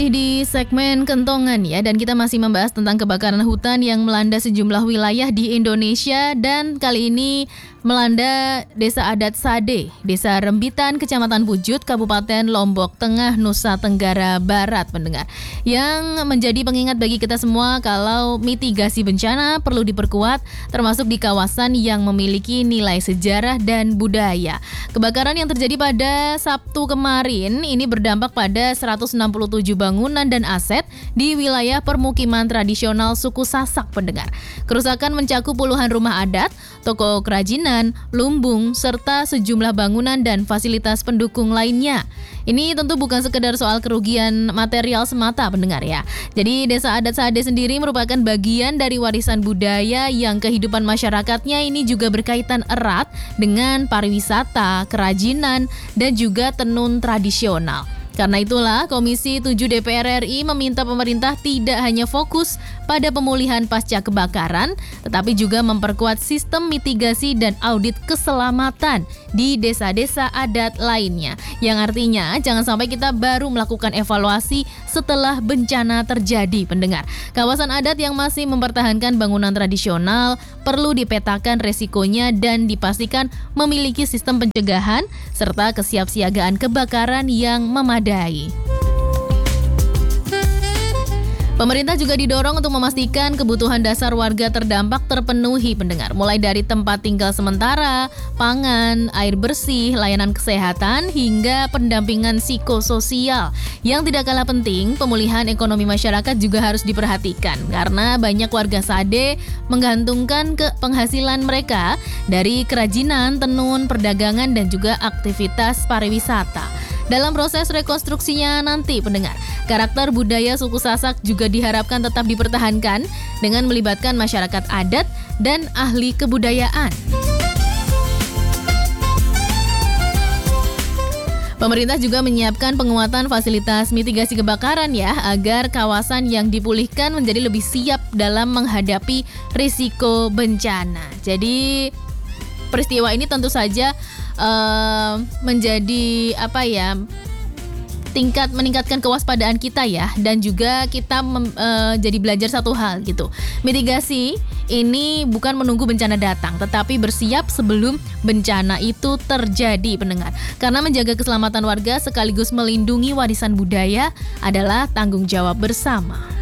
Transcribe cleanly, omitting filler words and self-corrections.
Di segmen kentongan ya, dan kita masih membahas tentang kebakaran hutan yang melanda sejumlah wilayah di Indonesia, dan kali ini melanda Desa Adat Sade, Desa Rembitan, Kecamatan Pujut, Kabupaten Lombok Tengah, Nusa Tenggara Barat, pendengar. Yang menjadi pengingat bagi kita semua kalau mitigasi bencana perlu diperkuat, termasuk di kawasan yang memiliki nilai sejarah dan budaya. Kebakaran yang terjadi pada Sabtu kemarin ini berdampak pada 167 bangunan dan aset di wilayah permukiman tradisional suku Sasak, pendengar. Kerusakan mencakup puluhan rumah adat, toko kerajinan, lumbung, serta sejumlah bangunan dan fasilitas pendukung lainnya. Ini tentu bukan sekedar soal kerugian material semata, pendengar ya. Jadi Desa Adat Sade sendiri merupakan bagian dari warisan budaya yang kehidupan masyarakatnya ini juga berkaitan erat dengan pariwisata, kerajinan, dan juga tenun tradisional. Karena itulah Komisi 7 DPR RI meminta pemerintah tidak hanya fokus pada pemulihan pasca kebakaran, tetapi juga memperkuat sistem mitigasi dan audit keselamatan di desa-desa adat lainnya. Yang artinya jangan sampai kita baru melakukan evaluasi setelah bencana terjadi, pendengar. Kawasan adat yang masih mempertahankan bangunan tradisional perlu dipetakan resikonya dan dipastikan memiliki sistem pencegahan serta kesiapsiagaan kebakaran yang memadai. Pemerintah juga didorong untuk memastikan kebutuhan dasar warga terdampak terpenuhi, pendengar. Mulai dari tempat tinggal sementara, pangan, air bersih, layanan kesehatan, hingga pendampingan psikososial. Yang tidak kalah penting, pemulihan ekonomi masyarakat juga harus diperhatikan. Karena banyak warga Sade menggantungkan ke penghasilan mereka dari kerajinan, tenun, perdagangan, dan juga aktivitas pariwisata. Dalam proses rekonstruksinya nanti, pendengar, karakter budaya suku Sasak juga diharapkan tetap dipertahankan dengan melibatkan masyarakat adat dan ahli kebudayaan. Pemerintah juga menyiapkan penguatan fasilitas mitigasi kebakaran ya, agar kawasan yang dipulihkan menjadi lebih siap dalam menghadapi risiko bencana. Jadi peristiwa ini tentu saja menjadi tingkat meningkatkan kewaspadaan kita ya, dan juga kita jadi belajar satu hal gitu. Mitigasi ini bukan menunggu bencana datang, tetapi bersiap sebelum bencana itu terjadi, pendengar. Karena menjaga keselamatan warga sekaligus melindungi warisan budaya adalah tanggung jawab bersama.